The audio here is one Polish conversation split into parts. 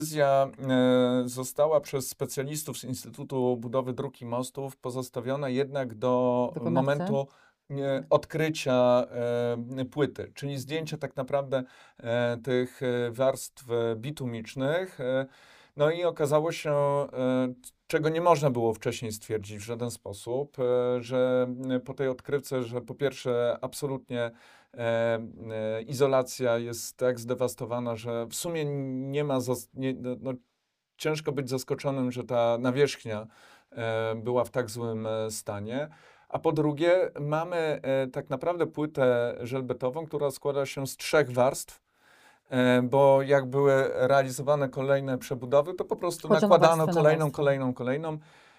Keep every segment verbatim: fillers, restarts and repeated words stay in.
Decyzja e, została przez specjalistów z Instytutu Budowy Dróg i Mostów pozostawiona jednak do Wykonawcy? momentu nie, odkrycia e, płyty, czyli zdjęcia tak naprawdę e, tych e, warstw e, bitumicznych. E, no i okazało się, e, czego nie można było wcześniej stwierdzić w żaden sposób, e, że po tej odkrywce, że po pierwsze absolutnie e, e, izolacja jest tak zdewastowana, że w sumie nie ma, zas- nie, no, no, ciężko być zaskoczonym, że ta nawierzchnia e, była w tak złym e, stanie. A po drugie, mamy e, tak naprawdę płytę żelbetową, która składa się z trzech warstw, e, bo jak były realizowane kolejne przebudowy, to po prostu Wchodzono nakładano warstwę na kolejną, warstwę. kolejną, kolejną.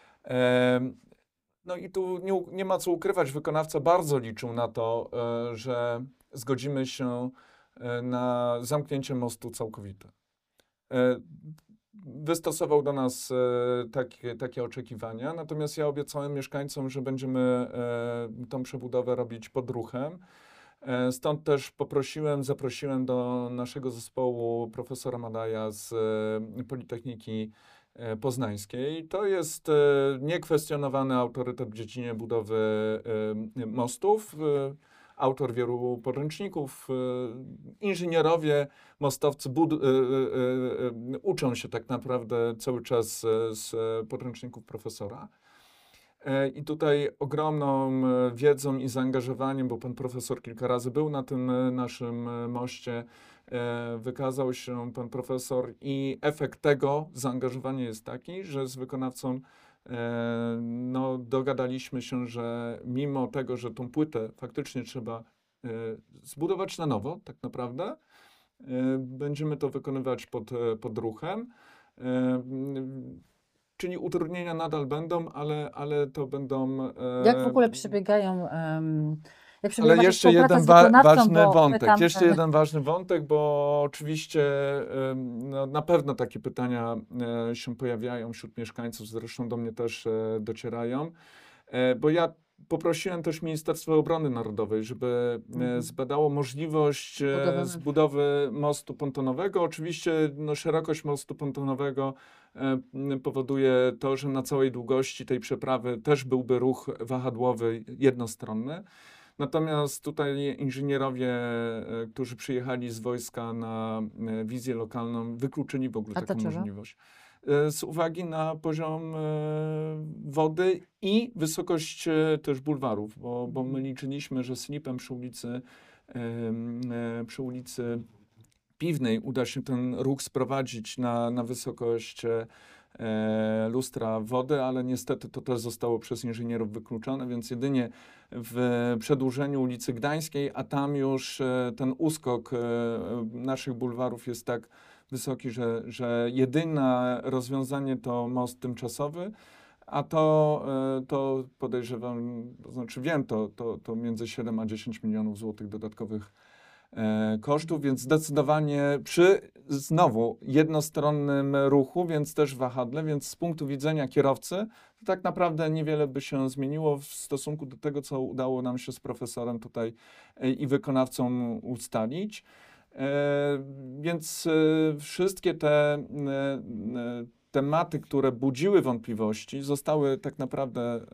E, no i tu nie, u- nie ma co ukrywać, wykonawca bardzo liczył na to, e, że zgodzimy się e, na zamknięcie mostu całkowite. E, Wystosował do nas e, takie, takie oczekiwania, natomiast ja obiecałem mieszkańcom, że będziemy e, tą przebudowę robić pod ruchem. E, Stąd też poprosiłem, zaprosiłem do naszego zespołu profesora Madaja z e, Politechniki e, Poznańskiej. To jest e, niekwestionowany autorytet w dziedzinie budowy e, mostów. E, Autor wielu podręczników. E, Inżynierowie, mostowcy bud- e, e, e, uczą się tak naprawdę cały czas e, z e, podręczników profesora. E, I tutaj ogromną e, wiedzą i zaangażowaniem, bo pan profesor kilka razy był na tym e, naszym e, moście, e, wykazał się pan profesor i efekt tego zaangażowania jest taki, że z wykonawcą e, no, dogadaliśmy się, że mimo tego, że tą płytę faktycznie trzeba e, zbudować na nowo, tak naprawdę, e, będziemy to wykonywać pod, e, pod ruchem. E, m, Czyli utrudnienia nadal będą, ale, ale to będą. Jak w E, ogóle przebiegają, em, jak przebiega ale wasza jeszcze współpraca jeden z wa- wykonawcą, ważny bo wątek. pytam, Jeszcze e, jeden ważny wątek, bo oczywiście em, no, na pewno takie pytania e, się pojawiają wśród mieszkańców, zresztą do mnie też e, docierają. E, Bo ja poprosiłem też Ministerstwo Obrony Narodowej, żeby e, mhm, zbadało możliwość e, budowę zbudowy mostu pontonowego. Oczywiście no, szerokość mostu pontonowego e, m, powoduje to, że na całej długości tej przeprawy też byłby ruch wahadłowy jednostronny. Natomiast tutaj inżynierowie, e, którzy przyjechali z wojska na e, wizję lokalną, wykluczyli w ogóle A taką dlaczego? możliwość e, z uwagi na poziom e, wody i wysokość e, też bulwarów, bo, bo my Mhm. liczyliśmy, że slipem przy ulicy, em, e, przy ulicy Piwnej uda się ten ruch sprowadzić na, na wysokość e, e, lustra wody, ale niestety to też zostało przez inżynierów wykluczone, więc jedynie w przedłużeniu ulicy Gdańskiej, a tam już e, ten uskok e, naszych bulwarów jest tak wysoki, że, że jedyne rozwiązanie to most tymczasowy, a to, e, to podejrzewam, to znaczy wiem, to, to, to między siedem a dziesięć milionów złotych dodatkowych e, kosztów, więc zdecydowanie przy znowu jednostronnym ruchu, więc też wahadle, więc z punktu widzenia kierowcy, to tak naprawdę niewiele by się zmieniło w stosunku do tego, co udało nam się z profesorem tutaj e, i wykonawcą ustalić. E, Więc e, wszystkie te e, e, tematy, które budziły wątpliwości, zostały tak naprawdę e,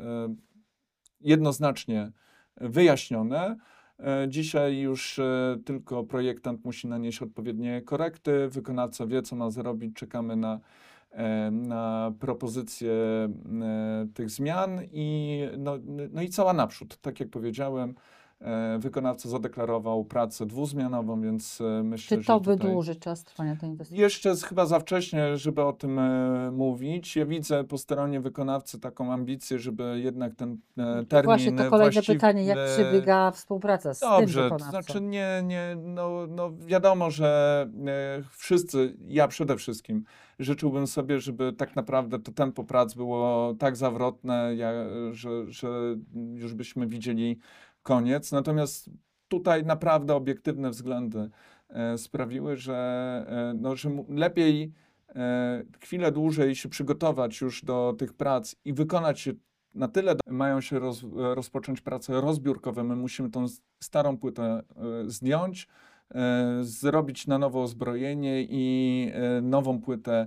jednoznacznie wyjaśnione. E, Dzisiaj już e, tylko projektant musi nanieść odpowiednie korekty, wykonawca wie, co ma zrobić, czekamy na, e, na propozycje e, tych zmian i, no, no i cała naprzód. Tak jak powiedziałem, e, wykonawca zadeklarował pracę dwuzmianową, więc e, Czy myślę, że to tutaj wydłuży czas trwania tej inwestycji? jeszcze jest chyba za wcześnie, żeby o tym e, mówić. Ja widzę po stronie wykonawcy taką ambicję, żeby jednak ten e, Właśnie termin to e, kolejne właściwy. pytanie, jak przebiega współpraca z tym Dobrze, to znaczy wykonawcą? nie, nie, no, no wiadomo, że e, wszyscy, ja przede wszystkim, życzyłbym sobie, żeby tak naprawdę to tempo prac było tak zawrotne, ja, że, że już byśmy widzieli koniec. Natomiast tutaj naprawdę obiektywne względy e, sprawiły, że, e, no, że mu- lepiej e, chwilę dłużej się przygotować już do tych prac i wykonać je na tyle do- mają się roz, rozpocząć prace rozbiórkowe. My musimy tą s- starą płytę e, zdjąć, e, zrobić na nowo uzbrojenie i e, nową płytę